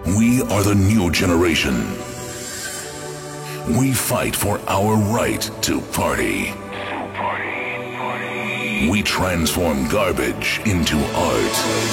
We are the new generation. We fight for our right to party. We transform garbage into art.